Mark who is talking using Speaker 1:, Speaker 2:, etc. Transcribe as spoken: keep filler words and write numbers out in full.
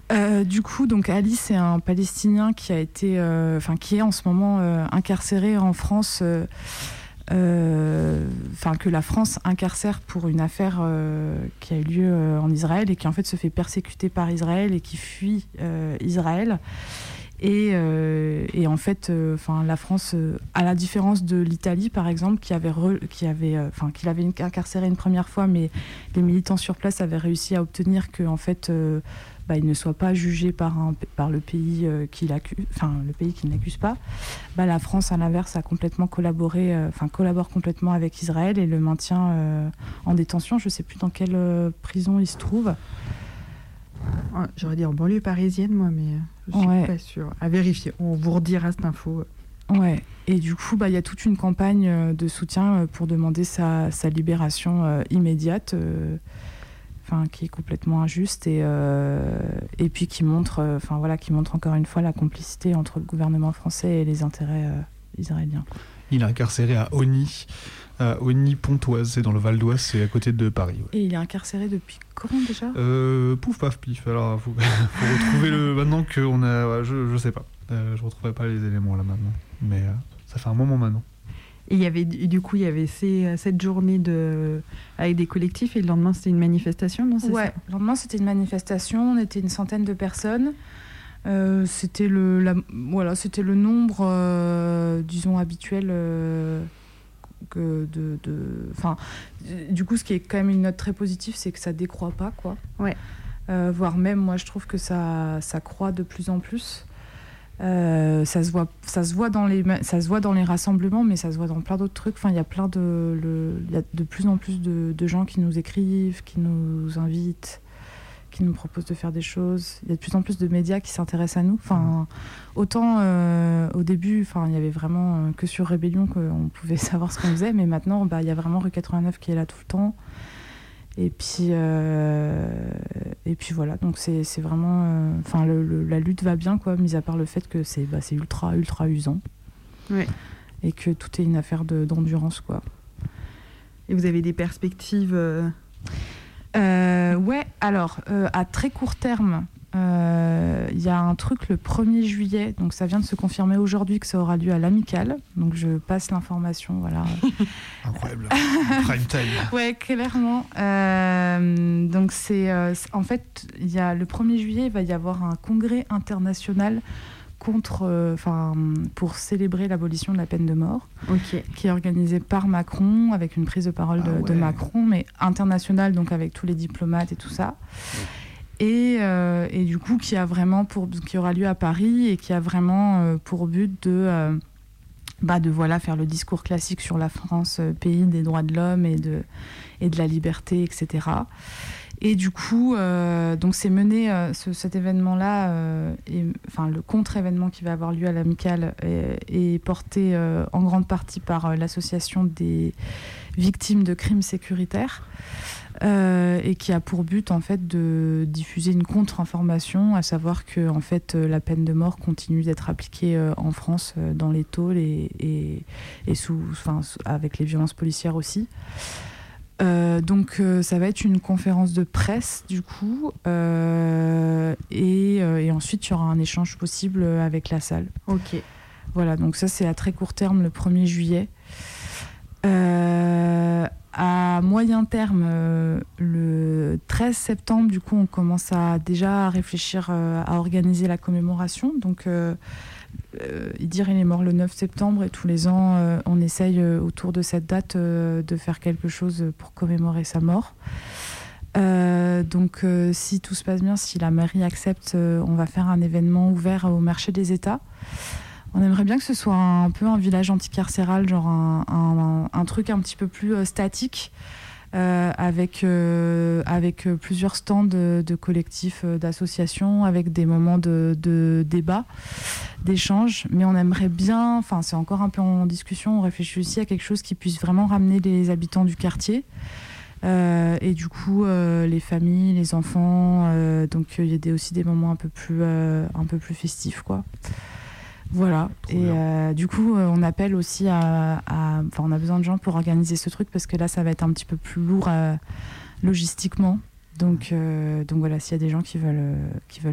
Speaker 1: Euh, du coup, donc Ali, c'est un Palestinien qui a été, enfin euh, qui est en ce moment euh, incarcéré en France, enfin euh, euh, que la France incarcère pour une affaire euh, qui a eu lieu euh, en Israël et qui en fait se fait persécuter par Israël et qui fuit euh, Israël. Et, euh, et en fait, enfin euh, la France, euh, à la différence de l'Italie par exemple, qui avait, re, qui avait, enfin euh, qui l'avait incarcéré une première fois, mais les militants sur place avaient réussi à obtenir que en fait euh, bah, il ne soit pas jugé par, un, par le pays euh, qui l'accuse, enfin le pays qui ne l'accuse pas. Bah, la France, à l'inverse, a complètement collaboré, enfin euh, collabore complètement avec Israël et le maintient euh, en détention. Je ne sais plus dans quelle euh, prison il se trouve.
Speaker 2: Ouais, j'aurais dit en banlieue parisienne, moi, mais je suis ouais. pas sûre. À vérifier. On vous redira cette info.
Speaker 1: Ouais. Et du coup, bah, y a toute une campagne de soutien pour demander sa, sa libération euh, immédiate. Euh, Enfin, qui est complètement injuste et, euh, et puis qui montre, enfin, euh, voilà, qui montre encore une fois la complicité entre le gouvernement français et les intérêts euh, israéliens.
Speaker 3: Il est incarcéré à Osny, à Osny-Pontoise, c'est dans le Val d'Oise, c'est à côté de Paris. Ouais.
Speaker 1: Et il est incarcéré depuis quand déjà
Speaker 3: euh, Pouf, paf, pif. Alors, faut, faut retrouver le. Maintenant qu'on a. Je, je sais pas. Euh, je retrouverai pas les éléments là maintenant. Mais euh, ça fait un moment maintenant.
Speaker 2: Et il y avait, du coup, il y avait ces, cette journée de, avec des collectifs et le lendemain, c'était une manifestation, non, c'est
Speaker 1: ouais,
Speaker 2: ça
Speaker 1: le lendemain, c'était une manifestation. On était une centaine de personnes. Euh, c'était, le, la, voilà, c'était le nombre, euh, disons, habituel euh, que de... de enfin, du coup, ce qui est quand même une note très positive, c'est que ça ne décroît pas, quoi.
Speaker 2: Ouais.
Speaker 1: Euh, voire même, moi, je trouve que ça, ça croît de plus en plus. Euh, ça se voit, ça se voit dans les, ça se voit dans les rassemblements, mais ça se voit dans plein d'autres trucs. Enfin, il y a plein de, le, il y a de plus en plus de, de gens qui nous écrivent, qui nous invitent, qui nous proposent de faire des choses. Il y a de plus en plus de médias qui s'intéressent à nous. Enfin, autant euh, au début, enfin, il y avait vraiment euh, que sur Rébellion qu'on pouvait savoir ce qu'on faisait, mais maintenant, bah, il y a vraiment Rue quatre-vingt-neuf qui est là tout le temps. Et puis, euh, et puis voilà, donc c'est, c'est vraiment... Enfin, euh, le, le, la lutte va bien, quoi, mis à part le fait que c'est, bah, c'est ultra, ultra usant.
Speaker 2: Ouais.
Speaker 1: Et que tout est une affaire de, d'endurance, quoi.
Speaker 2: Et vous avez des perspectives euh...
Speaker 1: Euh, ouais, alors, euh, à très court terme, il euh, y a un truc le premier juillet, donc ça vient de se confirmer aujourd'hui que ça aura lieu à l'Amicale, donc je passe l'information, voilà.
Speaker 3: Incroyable, prime time. Ouais,
Speaker 1: clairement. Euh, donc c'est, euh, c'est, en fait, il y a le premier juillet, il va y avoir un congrès international contre, enfin, euh, pour célébrer l'abolition de la peine de mort,
Speaker 2: okay.
Speaker 1: qui est organisé par Macron, avec une prise de parole de, ah ouais. de Macron, mais internationale, donc avec tous les diplomates et tout ça. Ouais. Et, euh, et du coup, qui a vraiment pour, qui aura lieu à Paris et qui a vraiment euh, pour but de, euh, bah, de voilà, faire le discours classique sur la France, euh, pays des droits de l'homme et de, et de la liberté, et cetera. Et du coup, euh, donc c'est mené, euh, ce, cet événement-là, euh, et, enfin le contre-événement qui va avoir lieu à l'Amicale est, est porté euh, en grande partie par euh, l'association des victimes de crimes sécuritaires, euh, et qui a pour but en fait de diffuser une contre-information, à savoir que en fait la peine de mort continue d'être appliquée euh, en France euh, dans les tôles et, et, et sous, enfin, avec les violences policières aussi. Euh, donc euh, ça va être une conférence de presse du coup euh, et, euh, et ensuite il y aura un échange possible avec la salle.
Speaker 2: Ok.
Speaker 1: Voilà, donc ça c'est à très court terme le premier juillet. Euh, à moyen terme, euh, le treize septembre, du coup on commence à déjà à réfléchir euh, à organiser la commémoration. Donc euh, Euh, Idir il est mort le neuf septembre et tous les ans euh, on essaye euh, autour de cette date euh, de faire quelque chose pour commémorer sa mort. Euh, donc euh, si tout se passe bien, si la mairie accepte, euh, on va faire un événement ouvert au marché des États. On aimerait bien que ce soit un, un peu un village anticarcéral, genre un, un, un truc un petit peu plus euh, statique. Euh, avec, euh, avec plusieurs stands de, de collectifs, euh, d'associations, avec des moments de, de débat, d'échange. Mais on aimerait bien, enfin c'est encore un peu en discussion, on réfléchit aussi à quelque chose qui puisse vraiment ramener les habitants du quartier. Euh, et du coup, euh, les familles, les enfants, euh, donc il y a des, aussi des moments un peu plus, euh, un peu plus festifs, quoi. Voilà, trop et euh, du coup euh, on appelle aussi à, à enfin on a besoin de gens pour organiser ce truc parce que là ça va être un petit peu plus lourd euh, logistiquement, donc, euh, donc voilà, s'il y a des gens qui veulent, qui veulent